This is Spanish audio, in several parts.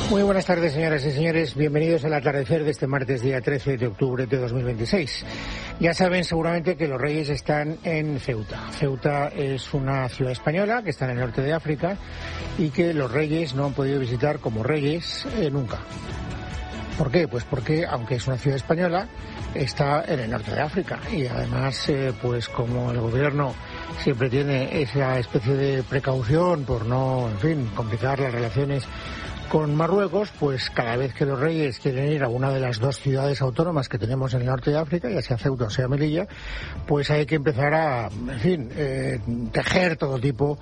Muy buenas tardes, señoras y señores. Bienvenidos al atardecer de este martes, día 13 de octubre de 2026. Ya saben seguramente que los Reyes están en Ceuta. Ceuta es una ciudad española que está en el norte de África y que los Reyes no han podido visitar como Reyes nunca. ¿Por qué? Pues porque, aunque es una ciudad española, está en el norte de África y además, pues como el gobierno siempre tiene esa especie de precaución por no, en fin, complicar las relaciones con Marruecos, pues cada vez que los Reyes quieren ir a una de las dos ciudades autónomas que tenemos en el norte de África, ya sea Ceuta o sea Melilla, pues hay que empezar a, en fin, tejer todo tipo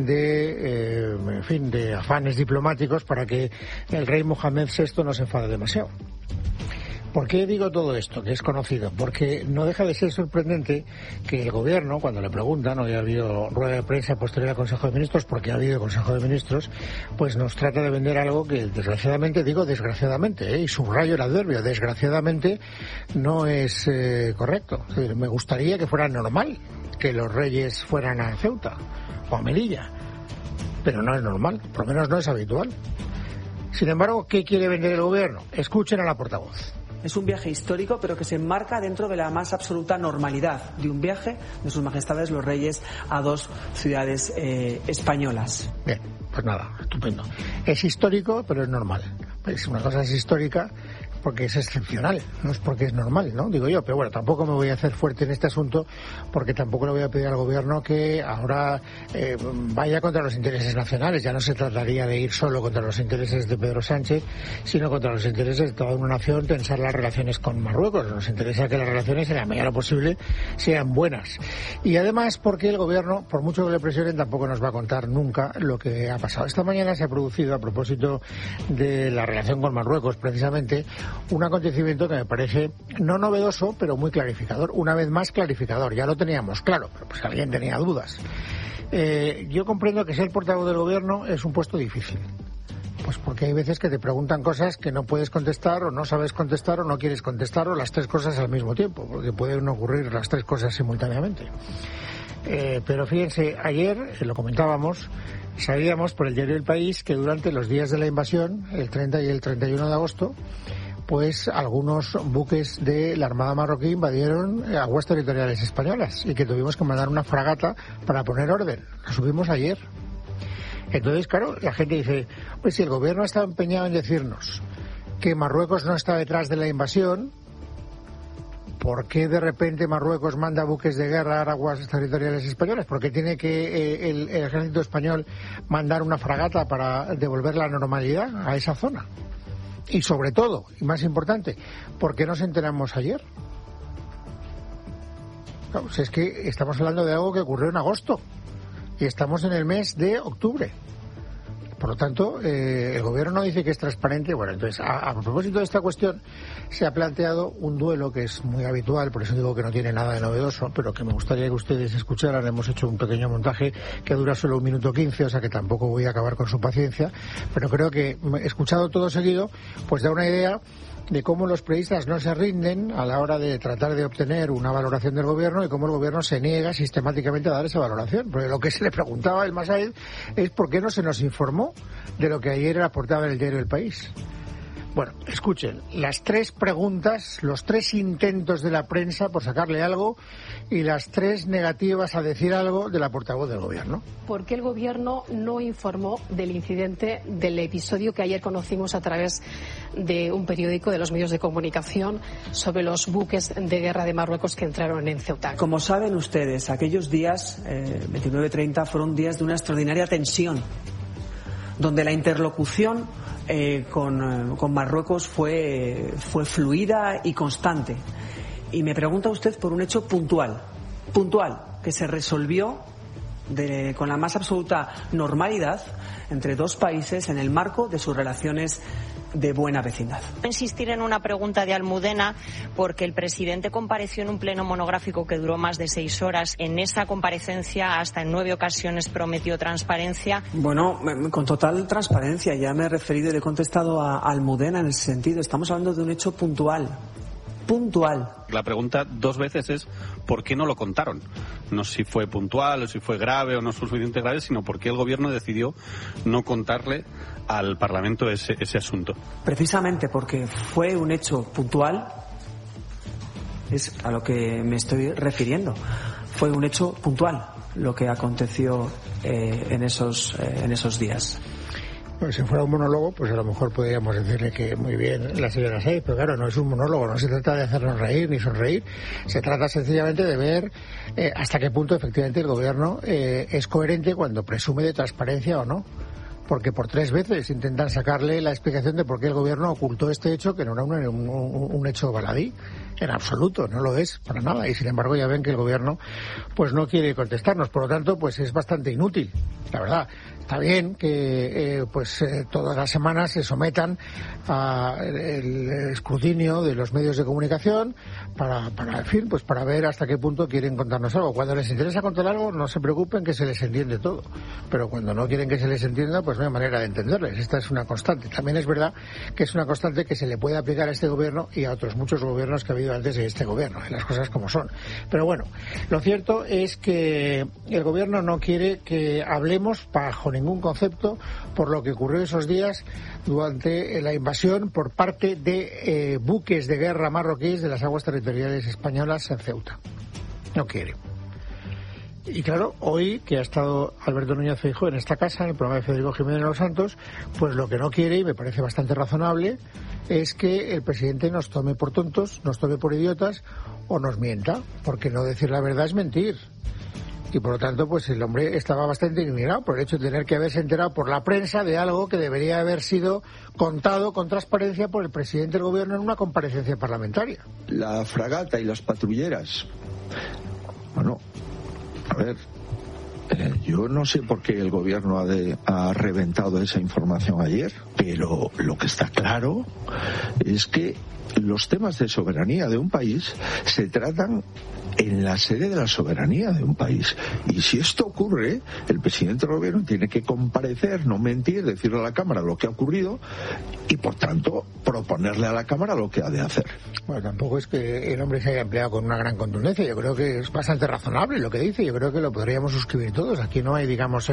de, en fin, de afanes diplomáticos para que el rey Mohamed VI no se enfade demasiado. ¿Por qué digo todo esto, que es conocido? Porque no deja de ser sorprendente que el gobierno, cuando le preguntan, hoy ha habido rueda de prensa posterior al Consejo de Ministros, porque ha habido Consejo de Ministros, pues nos trata de vender algo que desgraciadamente, digo desgraciadamente, y subrayo el adverbio, desgraciadamente no es correcto. Es decir, me gustaría que fuera normal que los Reyes fueran a Ceuta o a Melilla, pero no es normal, por lo menos no es habitual. Sin embargo, ¿qué quiere vender el gobierno? Escuchen a la portavoz. Es un viaje histórico, pero que se enmarca dentro de la más absoluta normalidad de un viaje de sus majestades los reyes a dos ciudades españolas. Bien, pues nada, estupendo. Es histórico, pero es normal. Pues una cosa es histórica porque es excepcional, no es porque es normal, ¿no? Digo yo, pero bueno, tampoco me voy a hacer fuerte en este asunto porque tampoco le voy a pedir al gobierno que ahora vaya contra los intereses nacionales. Ya no se trataría de ir solo contra los intereses de Pedro Sánchez, sino contra los intereses de toda una nación, tensar las relaciones con Marruecos. Nos interesa que las relaciones, en la medida de lo posible, sean buenas. Y además porque el gobierno, por mucho que le presionen, tampoco nos va a contar nunca lo que ha pasado. Esta mañana se ha producido, a propósito de la relación con Marruecos, precisamente, un acontecimiento que me parece no novedoso, pero muy clarificador. Una vez más clarificador. Ya lo teníamos claro, pero pues alguien tenía dudas. Yo comprendo que ser portavoz del gobierno es un puesto difícil. Pues porque hay veces que te preguntan cosas que no puedes contestar, o no sabes contestar, o no quieres contestar, o las tres cosas al mismo tiempo, porque pueden ocurrir las tres cosas simultáneamente. Pero fíjense, ayer, lo comentábamos, sabíamos por el diario El País que durante los días de la invasión, el 30 y el 31 de agosto, pues algunos buques de la Armada marroquí invadieron aguas territoriales españolas y que tuvimos que mandar una fragata para poner orden. Lo subimos ayer. Entonces, claro, la gente dice, pues si el gobierno estaba empeñado en decirnos que Marruecos no está detrás de la invasión, ¿por qué de repente Marruecos manda buques de guerra a aguas territoriales españolas? ¿Por qué tiene que el ejército español mandar una fragata para devolver la normalidad a esa zona? Y sobre todo, y más importante, ¿por qué nos enteramos ayer? Claro, si es que estamos hablando de algo que ocurrió en agosto y estamos en el mes de octubre. Por lo tanto, el gobierno no dice que es transparente. Bueno, entonces, a propósito de esta cuestión, se ha planteado un duelo que es muy habitual, por eso digo que no tiene nada de novedoso, pero que me gustaría que ustedes escucharan. Hemos hecho un pequeño montaje que dura solo 1 minuto 15, o sea que tampoco voy a acabar con su paciencia, pero creo que, escuchado todo seguido, pues da una idea de cómo los periodistas no se rinden a la hora de tratar de obtener una valoración del gobierno y cómo el gobierno se niega sistemáticamente a dar esa valoración. Porque lo que se le preguntaba a El Masaed es por qué no se nos informó de lo que ayer era portada en el diario El País. Bueno, escuchen, las 3 preguntas, los 3 intentos de la prensa por sacarle algo y las 3 negativas a decir algo de la portavoz del gobierno. ¿Por qué el gobierno no informó del incidente, del episodio que ayer conocimos a través de un periódico, de los medios de comunicación, sobre los buques de guerra de Marruecos que entraron en Ceuta? Como saben ustedes, aquellos días, 29-30, fueron días de una extraordinaria tensión, donde la interlocución con Marruecos fue fluida y constante. Y me pregunta usted por un hecho puntual, que se resolvió con la más absoluta normalidad entre dos países en el marco de sus relaciones de buena vecindad. Insistir en una pregunta de Almudena porque el presidente compareció en un pleno monográfico que duró más de 6 horas. En esa comparecencia hasta en 9 ocasiones prometió transparencia. Bueno, con total transparencia. Ya me he referido y le he contestado a Almudena en ese sentido. Estamos hablando de un hecho puntual. puntual. La pregunta 2 veces es ¿por qué no lo contaron? No si fue puntual o si fue grave o no fue suficientemente grave, sino por qué el gobierno decidió no contarle al Parlamento ese asunto. Precisamente porque fue un hecho puntual, es a lo que me estoy refiriendo. Fue un hecho puntual lo que aconteció en esos días. Pues si fuera un monólogo, pues a lo mejor podríamos decirle que muy bien la señora Saiz, pero claro, no es un monólogo, no se trata de hacernos reír ni sonreír, se trata sencillamente de ver hasta qué punto efectivamente el gobierno es coherente cuando presume de transparencia o no. Porque por 3 veces intentan sacarle la explicación de por qué el gobierno ocultó este hecho, que no era un hecho baladí, en absoluto, no lo es para nada, y sin embargo ya ven que el gobierno pues no quiere contestarnos, por lo tanto pues es bastante inútil, la verdad. Está bien que todas las semanas se sometan al escrutinio de los medios de comunicación para ver hasta qué punto quieren contarnos algo. Cuando les interesa contar algo, no se preocupen que se les entiende todo, pero cuando no quieren que se les entienda, pues no hay manera de entenderles. Esta es una constante. También es verdad que es una constante que se le puede aplicar a este gobierno y a otros muchos gobiernos que ha habido antes de este gobierno, las cosas como son. Pero bueno, lo cierto es que el gobierno no quiere que hablemos bajo ningún concepto por lo que ocurrió esos días durante la invasión por parte de buques de guerra marroquíes de las aguas territoriales españolas en Ceuta. No quiere. Y claro, hoy que ha estado Alberto Núñez Feijóo en esta casa, en el programa de Federico Jiménez Los Santos, pues lo que no quiere, y me parece bastante razonable, es que el presidente nos tome por tontos, nos tome por idiotas o nos mienta, porque no decir la verdad es mentir. Y por lo tanto, pues el hombre estaba bastante indignado por el hecho de tener que haberse enterado por la prensa de algo que debería haber sido contado con transparencia por el presidente del gobierno en una comparecencia parlamentaria. La fragata y las patrulleras. Bueno, a ver, yo no sé por qué el gobierno ha reventado esa información ayer, pero lo que está claro es que los temas de soberanía de un país se tratan en la sede de la soberanía de un país. Y si esto ocurre, el presidente del gobierno tiene que comparecer, no mentir, decirle a la Cámara lo que ha ocurrido y, por tanto, proponerle a la Cámara lo que ha de hacer. Bueno, tampoco es que el hombre se haya empleado con una gran contundencia. Yo creo que es bastante razonable lo que dice. Yo creo que lo podríamos suscribir todos. Aquí no hay, digamos,